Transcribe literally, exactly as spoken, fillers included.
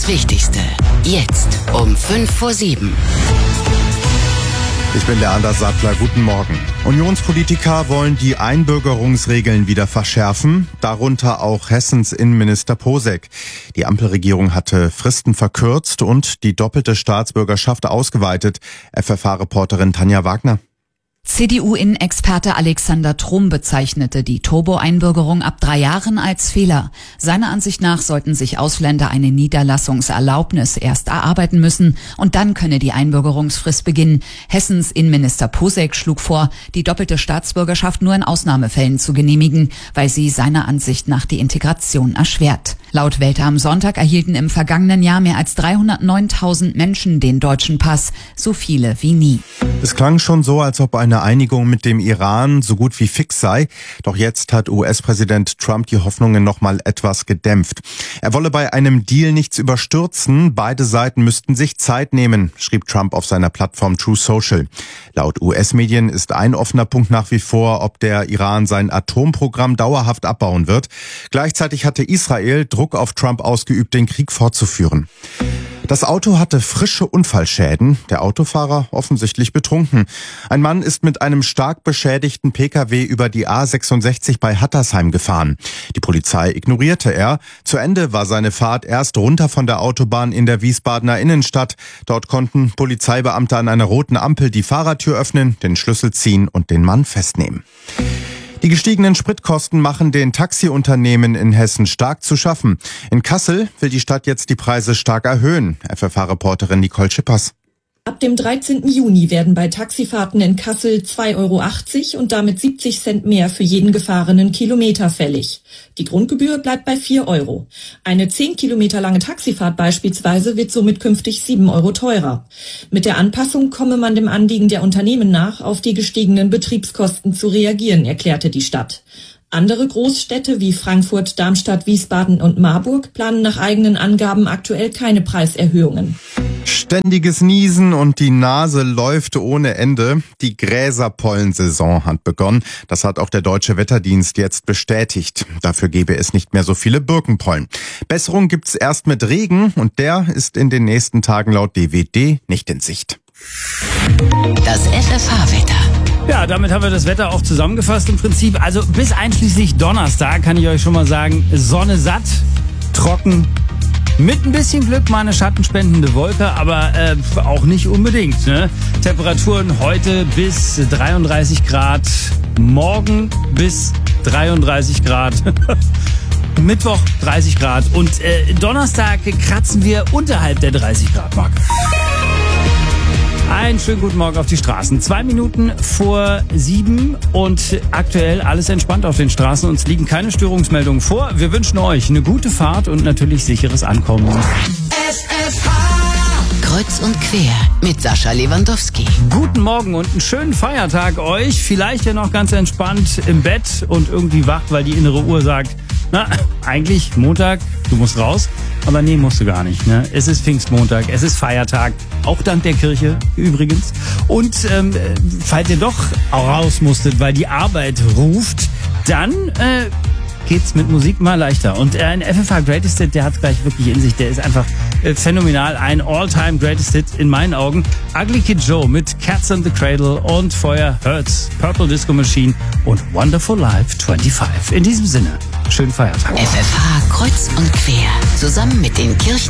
Das Wichtigste. Jetzt um fünf vor sieben. Ich bin der Anders Sattler. Guten Morgen. Unionspolitiker wollen die Einbürgerungsregeln wieder verschärfen, darunter auch Hessens Innenminister Posek. Die Ampelregierung hatte Fristen verkürzt und die doppelte Staatsbürgerschaft ausgeweitet. F F H-Reporterin Tanja Wagner. C D U-Innenexperte Alexander Trum bezeichnete die Turbo-Einbürgerung ab drei Jahren als Fehler. Seiner Ansicht nach sollten sich Ausländer eine Niederlassungserlaubnis erst erarbeiten müssen und dann könne die Einbürgerungsfrist beginnen. Hessens Innenminister Posek schlug vor, die doppelte Staatsbürgerschaft nur in Ausnahmefällen zu genehmigen, weil sie seiner Ansicht nach die Integration erschwert. Laut Welt am Sonntag erhielten im vergangenen Jahr mehr als dreihundertneuntausend Menschen den deutschen Pass, so viele wie nie. Es klang schon so, als ob eine Einigung mit dem Iran so gut wie fix sei. Doch jetzt hat U S-Präsident Trump die Hoffnungen noch mal etwas gedämpft. Er wolle bei einem Deal nichts überstürzen. Beide Seiten müssten sich Zeit nehmen, schrieb Trump auf seiner Plattform Truth Social. Laut U S-Medien ist ein offener Punkt nach wie vor, ob der Iran sein Atomprogramm dauerhaft abbauen wird. Gleichzeitig hatte Israel Druck auf Trump ausgeübt, den Krieg fortzuführen. Das Auto hatte frische Unfallschäden, der Autofahrer offensichtlich betrunken. Ein Mann ist mit einem stark beschädigten Pkw über die A sechsundsechzig bei Hattersheim gefahren. Die Polizei ignorierte er. Zu Ende war seine Fahrt erst runter von der Autobahn in der Wiesbadener Innenstadt. Dort konnten Polizeibeamte an einer roten Ampel die Fahrertür öffnen, den Schlüssel ziehen und den Mann festnehmen. Die gestiegenen Spritkosten machen den Taxiunternehmen in Hessen stark zu schaffen. In Kassel will die Stadt jetzt die Preise stark erhöhen. F F H-Reporterin Nicole Schippers. Ab dem dreizehnten Juni werden bei Taxifahrten in Kassel zwei Euro achtzig und damit siebzig Cent mehr für jeden gefahrenen Kilometer fällig. Die Grundgebühr bleibt bei vier Euro. Eine zehn Kilometer lange Taxifahrt beispielsweise wird somit künftig sieben Euro teurer. Mit der Anpassung komme man dem Anliegen der Unternehmen nach, auf die gestiegenen Betriebskosten zu reagieren, erklärte die Stadt. Andere Großstädte wie Frankfurt, Darmstadt, Wiesbaden und Marburg planen nach eigenen Angaben aktuell keine Preiserhöhungen. Ständiges Niesen und die Nase läuft ohne Ende. Die Gräserpollensaison hat begonnen. Das hat auch der Deutsche Wetterdienst jetzt bestätigt. Dafür gebe es nicht mehr so viele Birkenpollen. Besserung gibt's erst mit Regen und der ist in den nächsten Tagen laut D W D nicht in Sicht. Das F F H-Wetter. Ja, damit haben wir das Wetter auch zusammengefasst im Prinzip. Also bis einschließlich Donnerstag kann ich euch schon mal sagen, Sonne satt, trocken, mit ein bisschen Glück mal eine schattenspendende Wolke, aber äh, auch nicht unbedingt. Ne? Temperaturen heute bis dreiunddreißig Grad, morgen bis dreiunddreißig Grad. Mittwoch dreißig Grad und äh, Donnerstag kratzen wir unterhalb der dreißig Grad Marke. Einen schönen guten Morgen auf die Straßen. Zwei Minuten vor sieben und aktuell alles entspannt auf den Straßen. Uns liegen keine Störungsmeldungen vor. Wir wünschen euch eine gute Fahrt und natürlich sicheres Ankommen. F F H Kreuz und quer mit Sascha Lewandowski. Guten Morgen und einen schönen Feiertag euch. Vielleicht ja noch ganz entspannt im Bett und irgendwie wach, weil die innere Uhr sagt, na, eigentlich Montag, du musst raus. Aber nee, musst du gar nicht. Ne? Es ist Pfingstmontag, es ist Feiertag, auch dank der Kirche übrigens. Und ähm, falls ihr doch raus musstet, weil die Arbeit ruft, dann äh, geht's mit Musik mal leichter. Und äh, ein F F H Greatest Hit, der hat's gleich wirklich in sich. Der ist einfach äh, phänomenal. Ein All-Time Greatest Hit in meinen Augen. Ugly Kid Joe mit Cats in the Cradle und vorher Hurts, Purple Disco Machine und Wonderful Life fünfundzwanzig. In diesem Sinne, schönen Feiertag. F F H Kreuz und quer. Zusammen mit den Kirchen